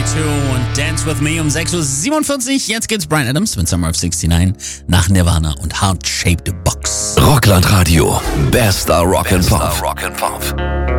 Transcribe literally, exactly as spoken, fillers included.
zwei und Dance With Me um sechs Uhr siebenundvierzig. Jetzt geht's Bryan Adams mit Summer of neunundsechzig nach Nirvana und Heart Shaped Box. Rockland Radio, bester Rock and Pop.